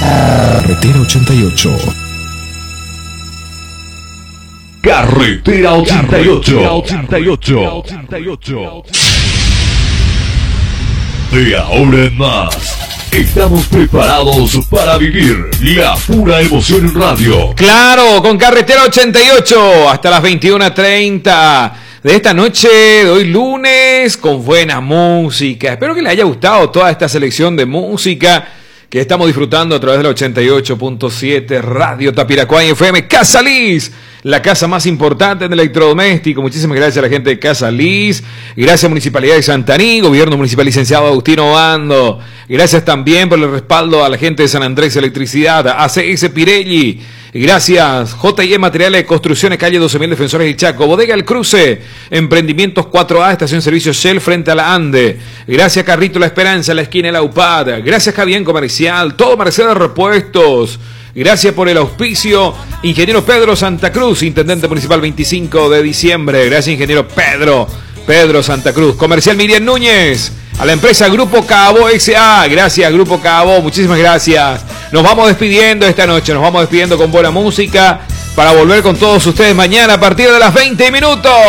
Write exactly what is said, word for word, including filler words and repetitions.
Carretera ochenta y ocho. Carretera ochenta y ocho. ochenta y ocho. ochenta y ocho. De ahora en más, estamos preparados para vivir la pura emoción en radio. Claro, con Carretera ochenta y ocho hasta las veintiuna treinta de esta noche de hoy lunes, con buena música. Espero que les haya gustado toda esta selección de música que estamos disfrutando a través del ochenta y ocho punto siete Radio Tapiracuay F M. Casa Liz, la casa más importante en electrodoméstico. Muchísimas gracias a la gente de Casa Liz. Gracias Municipalidad de Santaní, Gobierno Municipal Licenciado Agustino Obando. Gracias también por el respaldo a la gente de San Andrés Electricidad, A C S Pirelli. Gracias J y E Materiales de Construcciones, calle doce mil Defensores y Chaco. Bodega El Cruce, Emprendimientos cuatro A, Estación Servicio Shell frente a la Ande. Gracias Carrito La Esperanza, la esquina de la U P A D. Gracias Javier Comercial, todo Mercedes Repuestos. Gracias por el auspicio, Ingeniero Pedro Santa Cruz, Intendente Municipal veinticinco de diciembre. Gracias Ingeniero Pedro, Pedro Santa Cruz. Comercial Miriam Núñez, a la empresa Grupo Cabo S A. Gracias Grupo Cabo, muchísimas gracias. Nos vamos despidiendo esta noche, nos vamos despidiendo con buena música para volver con todos ustedes mañana a partir de las veinte minutos.